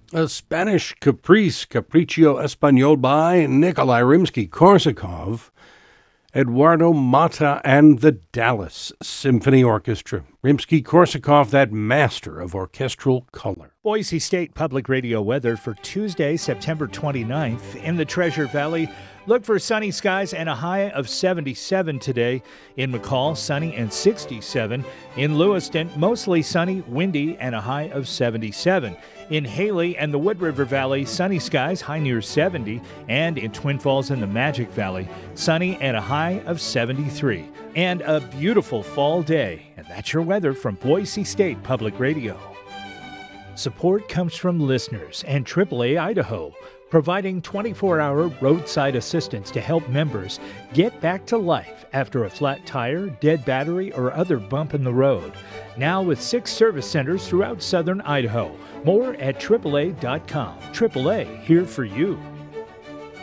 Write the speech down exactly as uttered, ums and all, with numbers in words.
A Spanish Caprice, Capriccio Español by Nikolai Rimsky-Korsakov, Eduardo Mata and the Dallas Symphony Orchestra. Rimsky-Korsakov, that master of orchestral color. Boise State Public Radio weather for Tuesday, September twenty-ninth. In the Treasure Valley, look for sunny skies and a high of seventy-seven today. In McCall, sunny and sixty-seven. In Lewiston, mostly sunny, windy, and a high of seventy-seven. In Haley and the Wood River Valley, sunny skies, high near seventy. And in Twin Falls and the Magic Valley, sunny and a high of seventy-three. And a beautiful fall day. And that's your weather from Boise State Public Radio. Support comes from listeners and triple A Idaho, providing twenty-four hour roadside assistance to help members get back to life after a flat tire, dead battery, or other bump in the road. Now with six service centers throughout southern Idaho. More at triple A dot com. triple A, here for you.